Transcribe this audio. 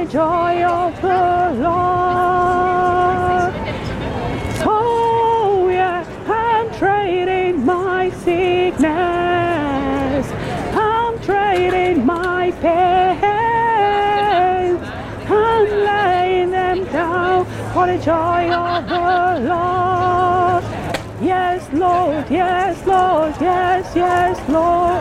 joy of the Lord. Oh yeah, I'm trading my sickness, I'm trading my pain, I'm laying them down for the joy of the Lord. Yes, Lord, yes, Lord, yes, yes, Lord.